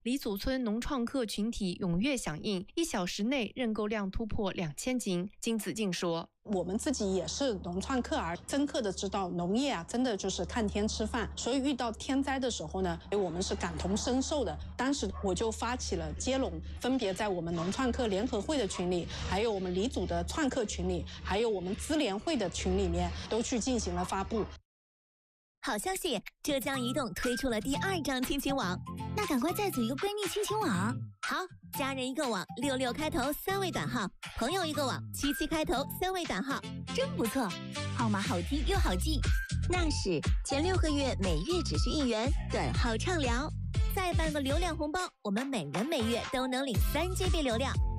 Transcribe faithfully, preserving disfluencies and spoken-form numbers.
李祖村农创客群体踊跃响应，一小时内认购量突破两千斤。金子静说。 我们自己也是农创客儿，深刻的知道农业啊，真的就是看天吃饭，所以遇到天灾的时候呢，我们是感同身受的。当时我就发起了接龙，分别在我们农创客联合会的群里，还有我们李祖的创客群里，还有我们资联会的群里面，都去进行了发布。 好消息，浙江移动推出了第二张亲情网， 那赶快再组一个闺蜜亲情网。 好，家人一个网，六六开头三位短号；朋友一个网，七七开头三位短号， 真不错，号码好听又好记。 那是前六个月每月只需一元，短号畅聊，再办个流量红包，我们每人每月都能领三 G B 流量。